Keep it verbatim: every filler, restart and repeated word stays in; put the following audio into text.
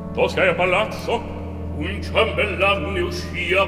Tu sei a palazzo? Un ciambellan ne uscì a